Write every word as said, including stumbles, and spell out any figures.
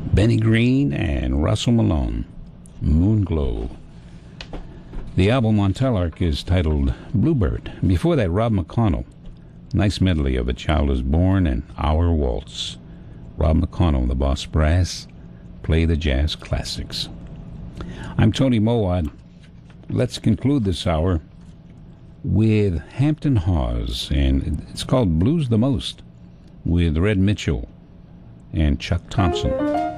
Benny Green and Russell Malone, Moonglow. The album on Telarc is titled Bluebird. Before that, Rob McConnell, nice medley of A Child Is Born and Our Waltz. Rob McConnell, the Boss Brass, play the jazz classics. I'm Tony Mowat. Let's conclude this hour with Hampton Hawes, and it's called Blues the Most, with Red Mitchell and Chuck Thompson.